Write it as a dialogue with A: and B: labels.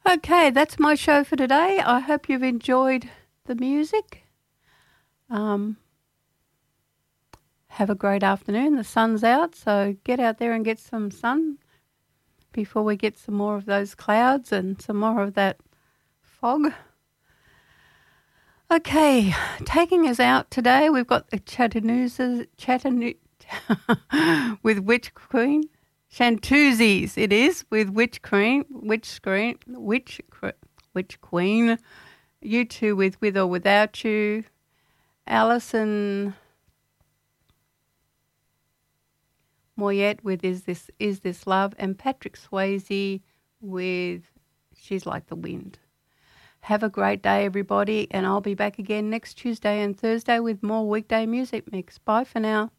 A: Okay, that's my show for today. I hope you've enjoyed the music. Have a great afternoon. The sun's out, so get out there and get some sun before we get some more of those clouds and some more of that fog. Okay, taking us out today, we've got the Chattanooga with Witch Queen. Shantuzzi's, it is, with Witch Queen. U2 with or Without You. Alison Moyet with Is This Love, and Patrick Swayze with She's Like the Wind. Have a great day, everybody, and I'll be back again next Tuesday and Thursday with more weekday music mix. Bye for now.